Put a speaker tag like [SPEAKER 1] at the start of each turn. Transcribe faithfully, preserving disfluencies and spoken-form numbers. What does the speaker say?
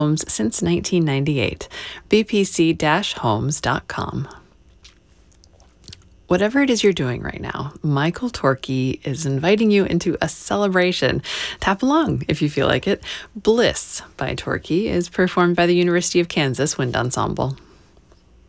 [SPEAKER 1] Homes since nineteen ninety-eight. b p c dash homes dot com. Whatever it is you're doing right now, Michael Torke is inviting you into a celebration. Tap along if you feel like it. Bliss by Torke is performed by the University of Kansas Wind Ensemble.